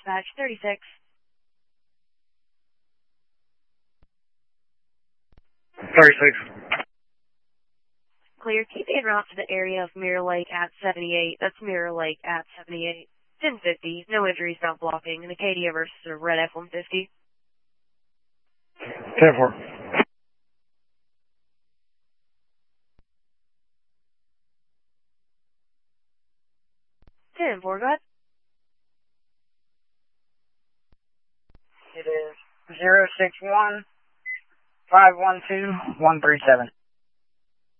dispatch 36. Clear. Keep en route to the area of Mirror Lake at 78. That's Mirror Lake at 78. 1050. No injuries, not blocking. An Acadia versus a red F-150. 10-4. 10-4, go ahead. It is 061-512-137.